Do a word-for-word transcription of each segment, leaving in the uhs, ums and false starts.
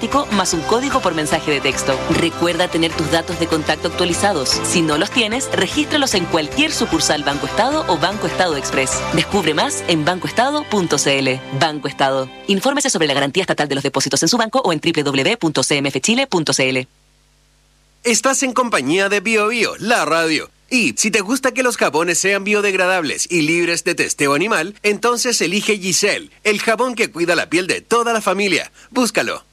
plástico más un código por mensaje de texto. Recuerda tener tus datos de contacto actualizados. Si no los tienes, regístralos en cualquier sucursal Banco Estado o Banco Estado Express. Descubre más en banco estado punto c l. Banco Estado. Infórmese sobre la garantía estatal de los depósitos en su banco o en doble u doble u doble u punto c m f chile punto c l. Estás en compañía de Bio Bio, la radio. Y si te gusta que los jabones sean biodegradables y libres de testeo animal, entonces elige Giselle, el jabón que cuida la piel de toda la familia. Búscalo.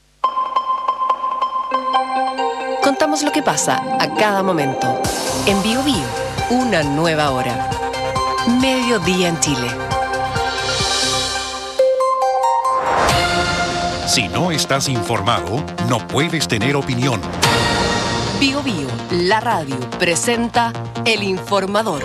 Contamos lo que pasa a cada momento. En Bio Bio, una nueva hora. Mediodía en Chile. Si no estás informado, no puedes tener opinión. Bio Bio, la radio, presenta El Informador.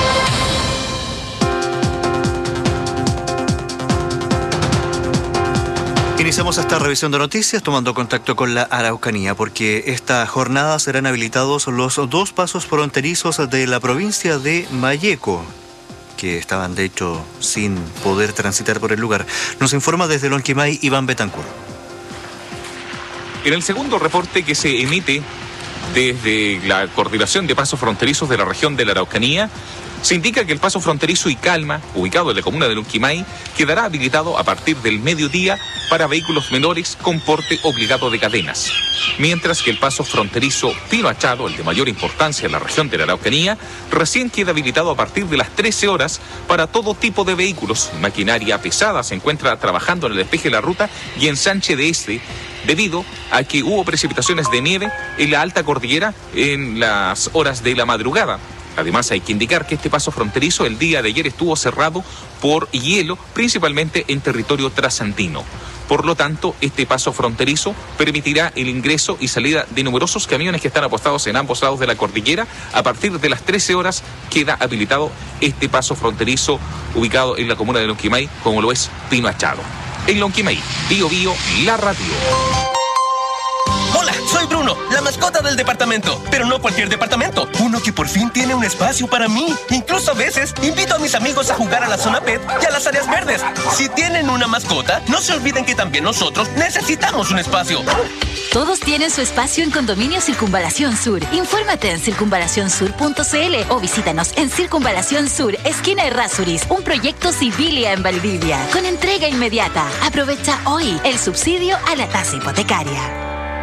Iniciamos esta revisión de noticias tomando contacto con la Araucanía, porque esta jornada serán habilitados los dos pasos fronterizos de la provincia de Malleco, que estaban de hecho sin poder transitar por el lugar. Nos informa desde Lonquimay Iván Betancur. En el segundo reporte que se emite desde la Coordinación de Pasos Fronterizos de la región de la Araucanía, se indica que el paso fronterizo Icalma, ubicado en la comuna de Lonquimay, quedará habilitado a partir del mediodía para vehículos menores con porte obligado de cadenas. Mientras que el paso fronterizo Pino Achado, el de mayor importancia en la región de la Araucanía, recién queda habilitado a partir de las trece horas para todo tipo de vehículos. Maquinaria pesada se encuentra trabajando en el despeje de la ruta y ensanche de este, debido a que hubo precipitaciones de nieve en la alta cordillera en las horas de la madrugada. Además, hay que indicar que este paso fronterizo el día de ayer estuvo cerrado por hielo, principalmente en territorio trasandino. Por lo tanto, este paso fronterizo permitirá el ingreso y salida de numerosos camiones que están apostados en ambos lados de la cordillera. A partir de las trece horas queda habilitado este paso fronterizo ubicado en la comuna de Lonquimay, como lo es Pino Achado. En Lonquimay, Bio Bio, la radio. Hola, soy Bruno, la mascota del departamento, pero no cualquier departamento, uno que por fin tiene un espacio para mí. Incluso a veces invito a mis amigos a jugar a la zona pet y a las áreas verdes. Si tienen una mascota, no se olviden que también nosotros necesitamos un espacio. Todos tienen su espacio en Condominio Circunvalación Sur. Infórmate en circunvalación sur punto c l o visítanos en Circunvalación Sur, esquina Errázuriz, un proyecto Civilia en Valdivia, con entrega inmediata. Aprovecha hoy el subsidio a la tasa hipotecaria.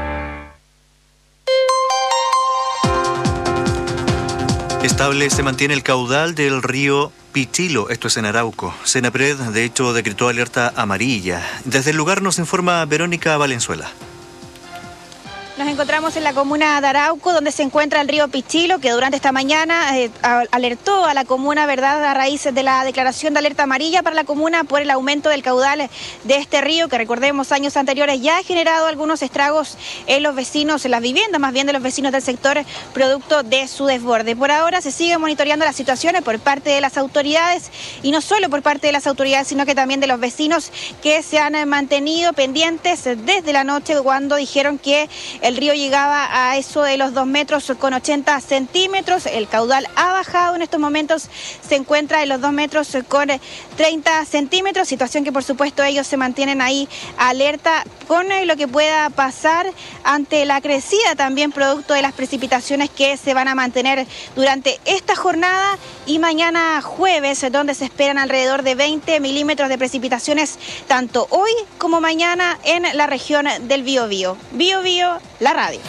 Estable se mantiene el caudal del río Pichilo, esto es en Arauco. Senapred, de hecho, decretó alerta amarilla. Desde el lugar nos informa Verónica Valenzuela. Nos encontramos en la comuna de Arauco, donde se encuentra el río Pichilo, que durante esta mañana eh, alertó a la comuna, ¿verdad?, a raíz de la declaración de alerta amarilla para la comuna por el aumento del caudal de este río, que recordemos años anteriores ya ha generado algunos estragos en los vecinos, en las viviendas, más bien de los vecinos del sector, producto de su desborde. Por ahora se sigue monitoreando las situaciones por parte de las autoridades, y no solo por parte de las autoridades, sino que también de los vecinos, que se han mantenido pendientes desde la noche, cuando dijeron que el río llegaba a eso de los dos metros con ochenta centímetros. El caudal ha bajado en estos momentos, se encuentra en los dos metros con treinta centímetros, situación que por supuesto ellos se mantienen ahí alerta con lo que pueda pasar ante la crecida también producto de las precipitaciones que se van a mantener durante esta jornada y mañana jueves, donde se esperan alrededor de veinte milímetros de precipitaciones tanto hoy como mañana en la región del Biobío. Biobío, la radio.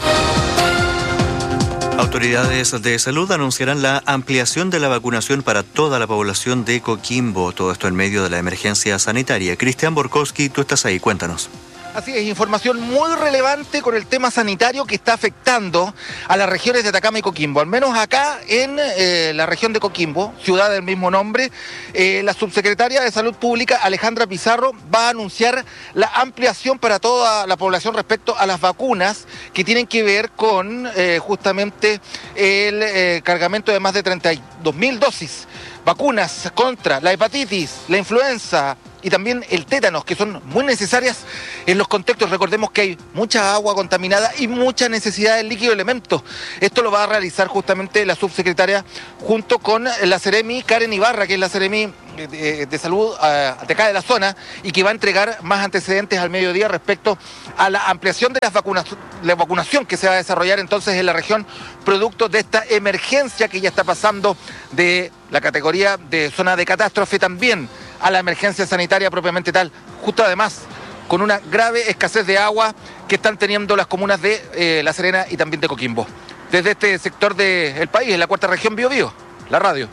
Autoridades de salud anunciarán la ampliación de la vacunación para toda la población de Coquimbo. Todo esto en medio de la emergencia sanitaria. Cristian Borkowski, tú estás ahí, cuéntanos. Así es, información muy relevante con el tema sanitario que está afectando a las regiones de Atacama y Coquimbo. Al menos acá en eh, la región de Coquimbo, ciudad del mismo nombre, eh, la subsecretaria de Salud Pública, Alejandra Pizarro, va a anunciar la ampliación para toda la población respecto a las vacunas que tienen que ver con eh, justamente el eh, cargamento de más de treinta y dos mil dosis. Vacunas contra la hepatitis, la influenza y también el tétanos, que son muy necesarias en los contextos. Recordemos que hay mucha agua contaminada y mucha necesidad de líquido elementos. Esto lo va a realizar justamente la subsecretaria junto con la Seremi Karen Ibarra, que es la Seremi de, de salud uh, de acá de la zona y que va a entregar más antecedentes al mediodía respecto a la ampliación de las vacunas, la vacunación que se va a desarrollar entonces en la región, producto de esta emergencia que ya está pasando de la categoría de zona de catástrofe también a la emergencia sanitaria propiamente tal, justo además con una grave escasez de agua que están teniendo las comunas de eh, La Serena y también de Coquimbo. Desde este sector del país, en la cuarta región Biobío, la radio.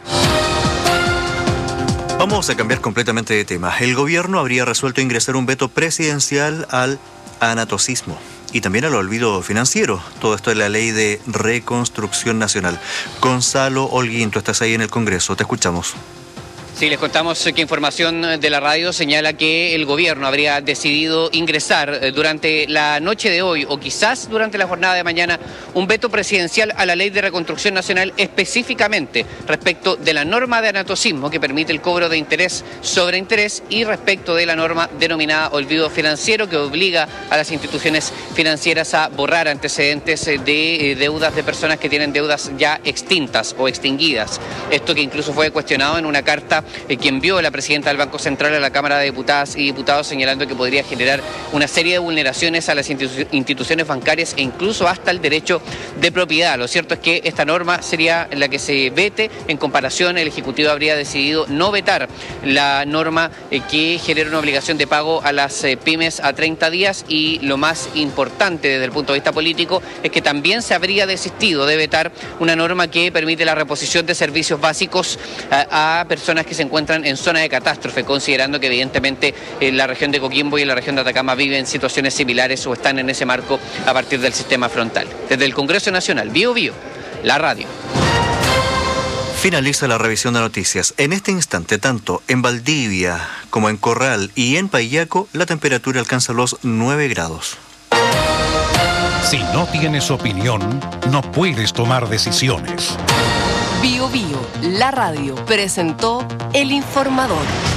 Vamos a cambiar completamente de tema. El gobierno habría resuelto ingresar un veto presidencial al anatocismo y también al olvido financiero. Todo esto es la Ley de Reconstrucción Nacional. Gonzalo Holguín, tú estás ahí en el Congreso, te escuchamos. Sí, les contamos que información de la radio señala que el gobierno habría decidido ingresar durante la noche de hoy o quizás durante la jornada de mañana un veto presidencial a la Ley de Reconstrucción Nacional, específicamente respecto de la norma de anatocismo que permite el cobro de interés sobre interés y respecto de la norma denominada olvido financiero que obliga a las instituciones financieras a borrar antecedentes de deudas de personas que tienen deudas ya extintas o extinguidas. Esto que incluso fue cuestionado en una carta que envió la presidenta del Banco Central a la Cámara de Diputadas y Diputados, señalando que podría generar una serie de vulneraciones a las instituciones bancarias e incluso hasta el derecho de propiedad. Lo cierto es que esta norma sería la que se vete. En comparación, el Ejecutivo habría decidido no vetar la norma que genera una obligación de pago a las pymes a treinta días y lo más importante desde el punto de vista político es que también se habría desistido de vetar una norma que permite la reposición de servicios básicos a, a personas que se encuentran en zona de catástrofe, considerando que evidentemente en la región de Coquimbo y en la región de Atacama viven situaciones similares o están en ese marco a partir del sistema frontal. Desde el Congreso Nacional, Bio Bio, la radio. Finaliza la revisión de noticias. En este instante, tanto en Valdivia como en Corral y en Payaco, la temperatura alcanza los nueve grados. Si no tienes opinión, no puedes tomar decisiones. Bio Bio, la radio, presentó El Informador.